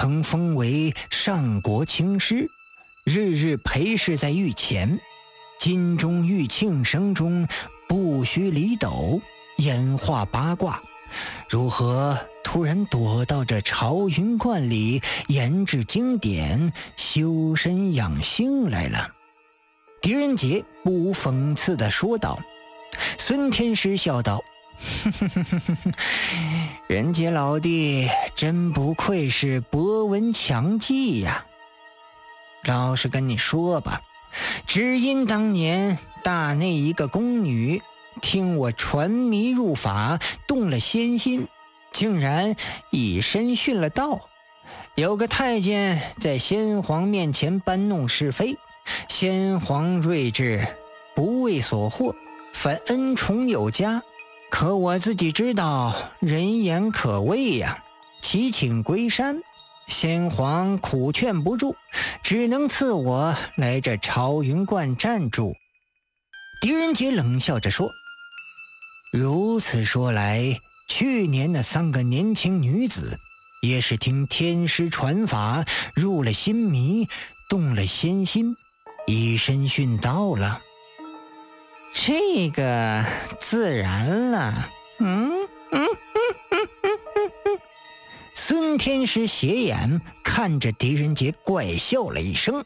曾封为上国卿师，日日陪侍在御前。金钟玉磬声中，不须离斗，演化八卦，如何突然躲到这朝云观里研制经典，修身养性来了？狄仁杰不无讽刺地说道。孙天师笑道：仁杰老弟真不愧是博闻强记呀。老实跟你说吧，只因当年大内一个宫女听我传迷入法，动了仙心，竟然以身殉了道。有个太监在先皇面前搬弄是非，先皇睿智，不为所惑，反恩宠有加。可我自己知道人言可畏呀，祈请归山。先皇苦劝不住，只能赐我来这朝云观暂住。狄仁杰冷笑着说：如此说来，去年那3个年轻女子也是听天师传法，入了心迷，动了仙心，以身殉道了。这个自然了。孙天师斜眼看着狄仁杰，怪笑了一声。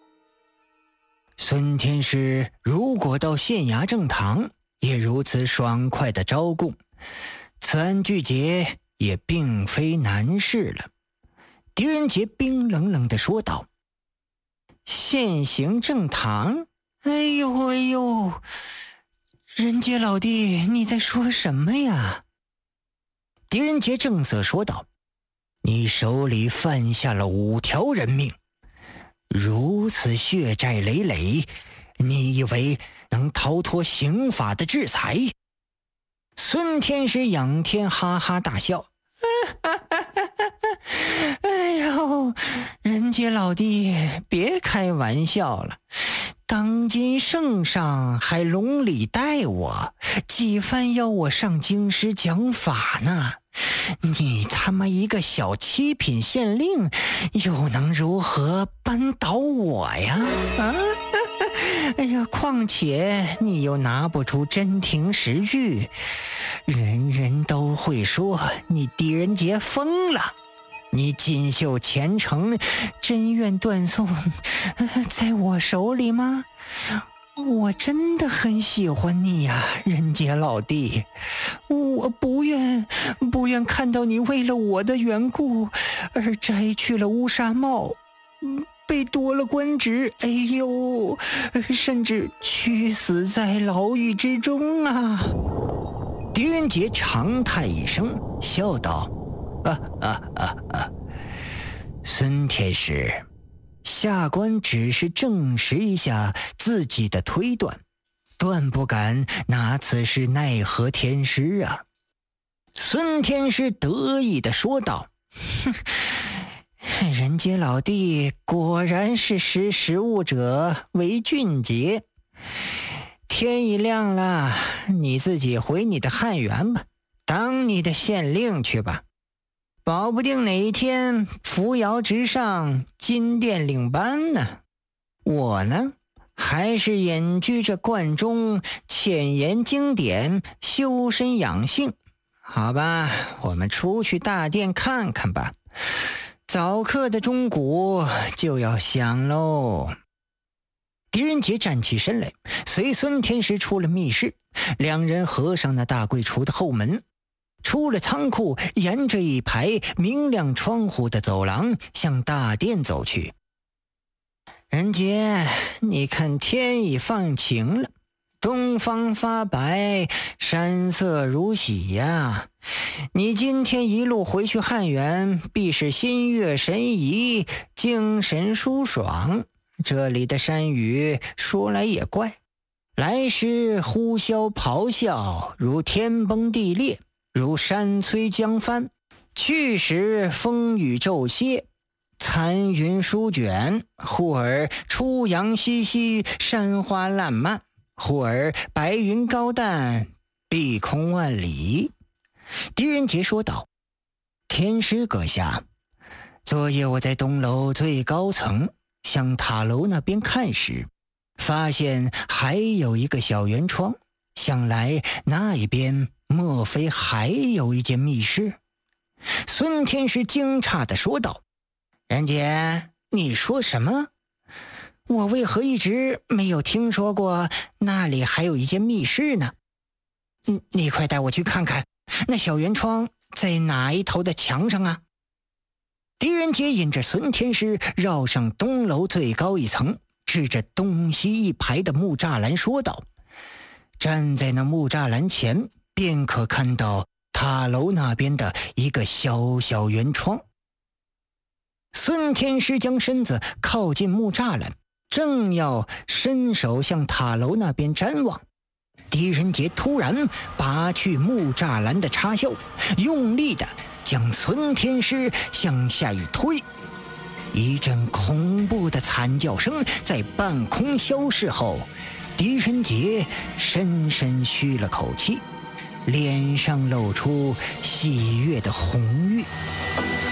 孙天师如果到县衙正堂，也如此爽快的招供，此案具结也并非难事了。狄仁杰冰冷冷地说道：现行正堂？哎呦，仁杰老弟，你在说什么呀？狄仁杰正色说道：你手里犯下了5条人命，如此血债累累，你以为能逃脱刑法的制裁？孙天师仰天哈哈大笑：哎呦，仁杰老弟别开玩笑了，当今圣上还笼里待我，几番要我上京师讲法呢。你他妈一个小7品县令，又能如何扳倒我呀？哎呀，况且你又拿不出真凭实据，人人都会说你狄仁杰疯了。你锦绣前程，真愿断送在我手里吗？我真的很喜欢你呀，仁杰老弟，我不愿看到你为了我的缘故而摘去了乌纱帽，被夺了官职，哎呦，甚至屈死在牢狱之中啊！狄仁杰长叹一声，笑道：孙天师，下官只是证实一下自己的推断，断不敢拿此事奈何天师啊。孙天师得意地说道：仁杰老弟果然是识时务者为俊杰。天已亮了，你自己回你的汉园吧，当你的县令去吧，保不定哪一天扶摇直上，金殿领班呢。我呢，还是隐居着观中，浅研经典，修身养性。好吧，我们出去大殿看看吧，早课的钟鼓就要响喽。狄仁杰站起身来，随孙天师出了密室，两人合上那大柜橱的后门，出了仓库，沿着一排明亮窗户的走廊向大殿走去。仁杰，你看天已放晴了，东方发白，山色如洗呀。你今天一路回去汉园，必是心悦神怡，精神舒爽。这里的山雨说来也怪，来时呼啸咆哮，如天崩地裂，如山摧江翻；去时风雨骤歇，残云舒卷，忽而初阳西兮，山花烂漫，忽而白云高淡，碧空万里。狄仁杰说道：天师阁下， 昨夜我在东楼最高层向塔楼那边看时，发现还有一个小圆窗，想来那一边莫非还有一间密室？孙天师惊诧地说道：“人杰，你说什么？我为何一直没有听说过那里还有一间密室呢？你快带我去看看，那小圆窗在哪一头的墙上啊？”狄仁杰引着孙天师绕上东楼最高一层，指着东西一排的木栅栏说道：“站在那木栅栏前，便可看到塔楼那边的一个小小圆窗。”孙天师将身子靠近木栅栏，正要伸手向塔楼那边瞻望，狄仁杰突然拔去木栅栏的插销，用力地将孙天师向下一推，一阵恐怖的惨叫声在半空消逝后，狄仁杰深深吁了口气，脸上露出喜悦的红晕。